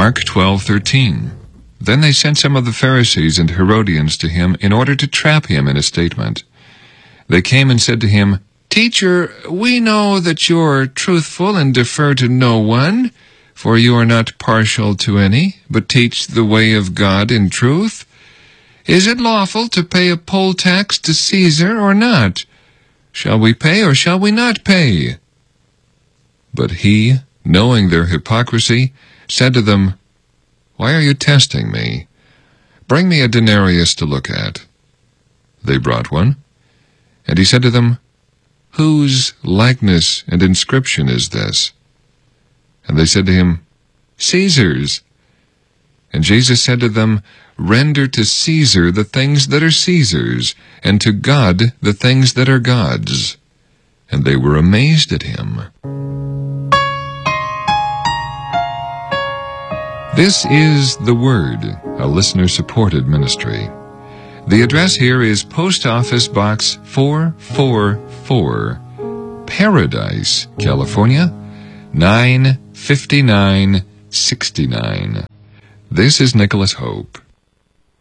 Mark 12:13. Then they sent some of the Pharisees and Herodians to him in order to trap him in a statement. They came and said to him, "Teacher, we know that you are truthful and defer to no one, for you are not partial to any, but teach the way of God in truth. Is it lawful to pay a poll tax to Caesar or not? Shall we pay or shall we not pay?" But he, knowing their hypocrisy, said to them, "Why are you testing me? Bring me a denarius to look at." They brought one, and he said to them, "Whose likeness and inscription is this?" And they said to him, "Caesar's." And Jesus said to them, "Render to Caesar the things that are Caesar's, and to God the things that are God's." And they were amazed at him. This is The Word, a listener-supported ministry. The address here is Post Office Box 444, Paradise, California, 95969. This is Nicholas Hope.